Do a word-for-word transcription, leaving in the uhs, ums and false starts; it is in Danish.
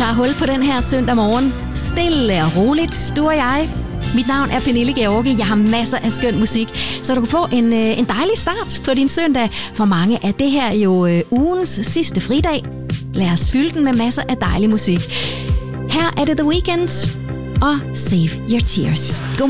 tager hul på den her søndag morgen. Stille og roligt, du og jeg. Mit navn er Pernille Georgi. Jeg har masser af skøn musik, så du kan få en, en dejlig start på din søndag. For mange er det her jo øh, ugens sidste fridag. Lad os fylde den med masser af dejlig musik. Her er det The Weeknd og Save Your Tears. God